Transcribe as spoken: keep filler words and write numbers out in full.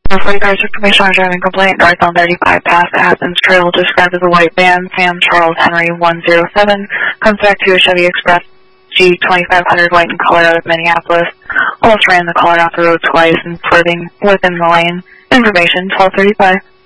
For regards to information on driving complaint, north on thirty-five past Athens Trail, described as a white van, Sam Charles Henry one zero seven, comes back to a Chevy Express G twenty-five hundred white in color out of Minneapolis. Almost ran the car off the road twice and swerving within the lane. Information twelve thirty-five.